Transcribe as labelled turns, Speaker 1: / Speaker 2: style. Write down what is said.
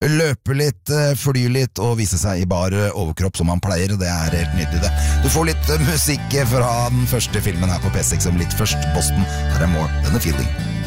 Speaker 1: løpe litt, fly litt og vise seg i bar overkropp som man pleier. Det helt nydelig det. Du får litt musikk fra den første filmen her på P6 om litt først. Boston, her More Than a Feeling.